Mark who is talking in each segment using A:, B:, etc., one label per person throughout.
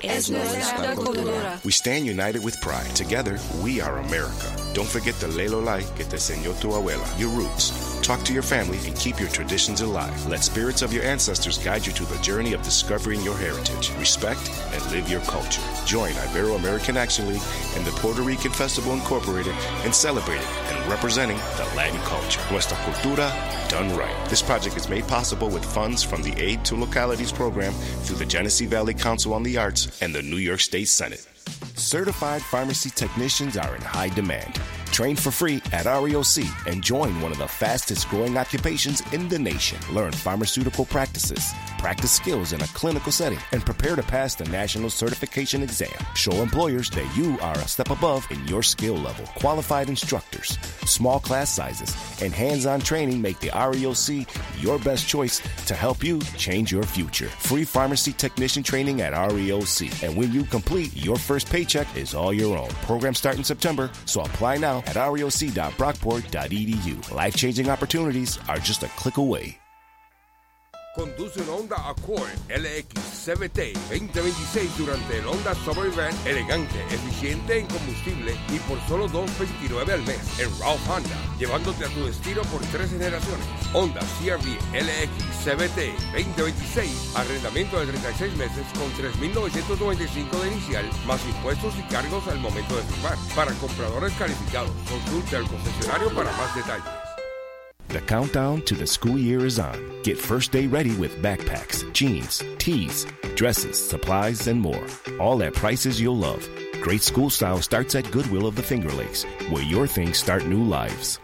A: es nuestra cultura.
B: We stand united with pride. Together, we are America. Don't forget the Lelolai que te enseñó tu abuela, your roots. Talk to your family and keep your traditions alive. Let spirits of your ancestors guide you to the journey of discovering your heritage. Respect and live your culture. Join Ibero-American Action League and the Puerto Rican Festival Incorporated in celebrating and representing the Latin culture. Nuestra cultura done right. This project is made possible with funds from the Aid to Localities program through the Genesee Valley Council on the Arts and the New York State Senate. Certified pharmacy technicians are in high demand. Train for free at REOC and join one of the fastest growing occupations in the nation. Learn pharmaceutical practices, practice skills in a clinical setting, and prepare to pass the national certification exam. Show employers that you are a step above in your skill level. Qualified instructors, small class sizes, and hands-on training make the REOC your best choice to help you change your future. Free pharmacy technician training at REOC. And when you complete, your first paycheck is all your own. Program start in September, so apply now at reoc.brockport.edu. Life-changing opportunities are just a click away.
C: Conduce un Honda Accord LX CVT 2026 durante el Honda Summer Event, elegante, eficiente en combustible y por solo $229 al mes en Ralph Honda, llevándote a tu destino por 3 generaciones. Honda CR-V LX CVT 2026, arrendamiento de 36 meses con $3,995 de inicial, más impuestos y cargos al momento de firmar. Para compradores calificados, consulte al concesionario para más detalles.
B: The countdown to the school year is on. Get first day ready with backpacks, jeans, tees, dresses, supplies, and more. All at prices you'll love. Great school style starts at Goodwill of the Finger Lakes, where your things start new lives.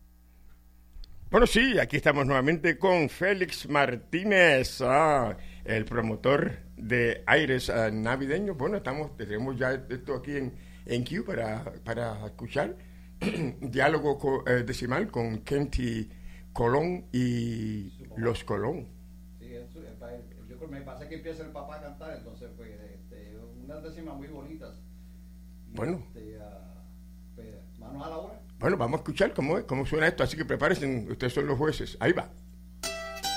D: Bueno, sí, aquí estamos nuevamente con Félix Martínez, el promotor de aires navideños. Bueno, tenemos ya esto aquí en Q para escuchar. Diálogo decimal con Kenty Colón y los Colón.
E: Sí, yo creo que me pasa que empieza el papá a cantar, entonces pues unas décimas muy bonitas.
D: Bueno.
E: Pues, manos a la obra.
D: Bueno, vamos a escuchar cómo suena esto, así que prepárense, ustedes son los jueces. Ahí va.